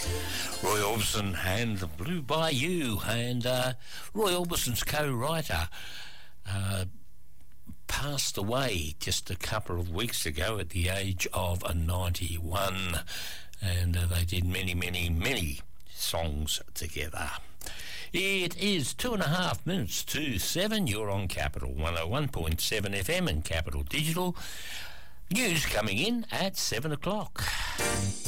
Roy Orbison and the Blue Bayou, and Roy Orbison's co-writer passed away just a couple of weeks ago at the age of 91, and they did many songs together. It is 2.5 minutes to 7. You're on Capital 101.7 FM and Capital Digital. News coming in at 7 o'clock.